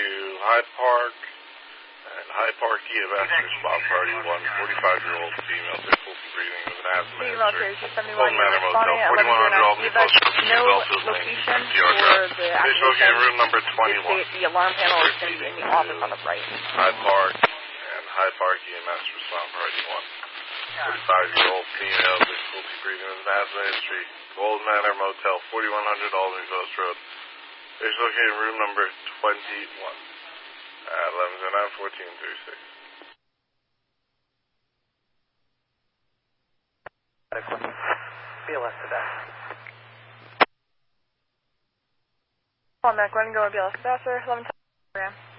Hyde Park. And Hyde Park EMS response priority 1, 45-year-old female, difficulty breathing with an asthma history. Cold Manor Motel, 4100 Albany Post, no Belfield Lane, location MTR for drive. the Please locate room number 21. The alarm panel is going to be in the office on the right. Hyde Park and Hyde Park EMS response priority 1. 45-year-old female, difficulty breathing with an asthma history. Cold Manor Motel, 4100 Albany Post Road. Please locate room number 21. 1109-1436. BLS to that. Call Mac, go and go with BLS Ambassador, 1110.